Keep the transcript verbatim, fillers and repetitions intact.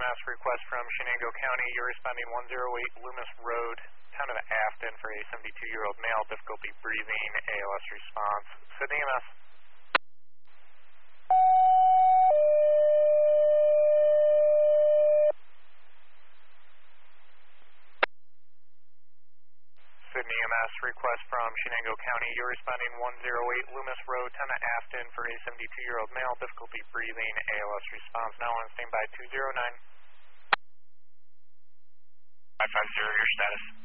M S request from Shenango County. You're responding one oh eight Loomis Road, town of Afton, for a seventy-two-year-old male, difficulty breathing, A L S response. Sydney M S. Sydney M S request from Shenango County. You're responding one oh eight Loomis Road, town of Afton, for a seventy-two-year-old male, difficulty breathing, A L S response. Now on standby two oh nine. five five zero, your status.